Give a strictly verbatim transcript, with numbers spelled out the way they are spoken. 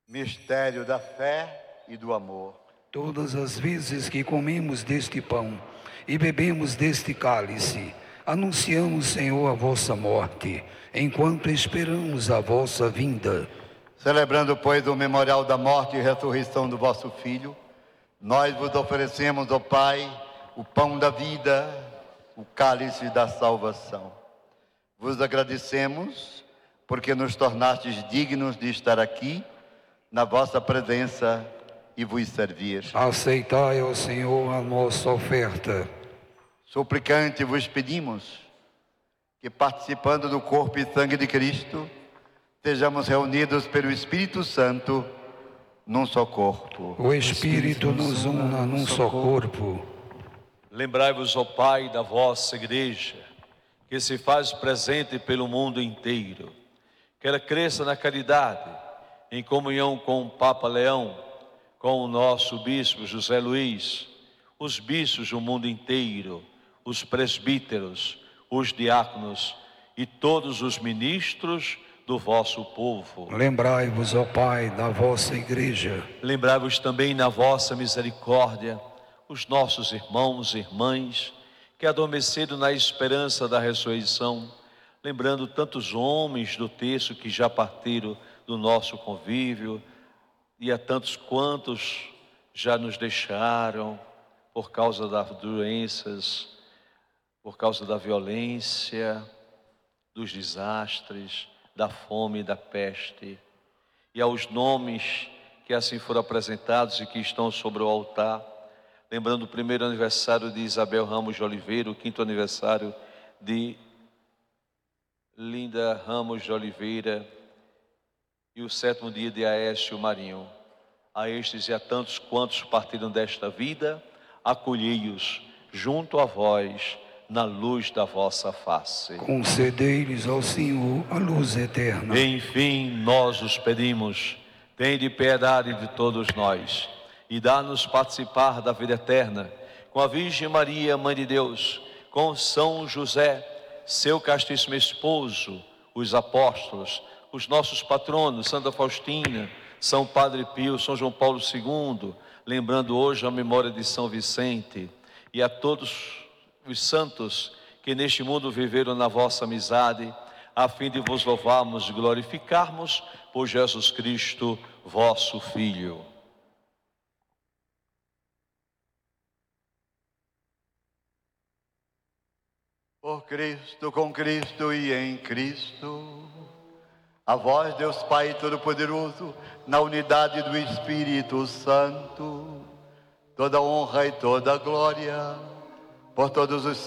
Mistério da fé e do amor. Todas as vezes que comemos deste pão e bebemos deste cálice, anunciamos, Senhor, a vossa morte, enquanto esperamos a vossa vinda. Celebrando, pois, o memorial da morte e ressurreição do vosso Filho, nós vos oferecemos, ó Pai, o pão da vida, o cálice da salvação. Vos agradecemos porque nos tornastes dignos de estar aqui, na vossa presença e vos servir. Aceitai, ó Senhor, a nossa oferta. Suplicante vos pedimos que, participando do corpo e sangue de Cristo, sejamos reunidos pelo Espírito Santo num só corpo. O Espírito nos una num só corpo. Lembrai-vos, ó Pai, da vossa Igreja, que se faz presente pelo mundo inteiro. Que ela cresça na caridade, em comunhão com o Papa Leão, com o nosso Bispo José Luiz, os bispos do mundo inteiro, os presbíteros, os diáconos e todos os ministros do vosso povo. Lembrai-vos, ó Pai, da vossa Igreja. Lembrai-vos também na vossa misericórdia os nossos irmãos e irmãs que adormeceram na esperança da ressurreição, lembrando tantos homens do texto que já partiram do nosso convívio e a tantos quantos já nos deixaram por causa das doenças, por causa da violência, dos desastres, da fome e da peste. E aos nomes que assim foram apresentados e que estão sobre o altar, lembrando o primeiro aniversário de Isabel Ramos de Oliveira, o quinto aniversário de Linda Ramos de Oliveira e o sétimo dia de Aécio Marinho. A estes e a tantos quantos partiram desta vida, acolhei-os junto a vós, na luz da vossa face. Concedei-lhes ao Senhor a luz eterna. Enfim, nós os pedimos, tende piedade de todos nós e dá-nos participar da vida eterna, com a Virgem Maria, Mãe de Deus, com São José, seu castíssimo esposo, os apóstolos, os nossos patronos, Santa Faustina, São Padre Pio, São João Paulo segundo, lembrando hoje a memória de São Vicente, e a todos os santos que neste mundo viveram na vossa amizade, a fim de vos louvarmos e glorificarmos por Jesus Cristo, vosso Filho. Por Cristo, com Cristo e em Cristo, a vós, Deus Pai Todo-Poderoso, na unidade do Espírito Santo, toda honra e toda glória, por todos os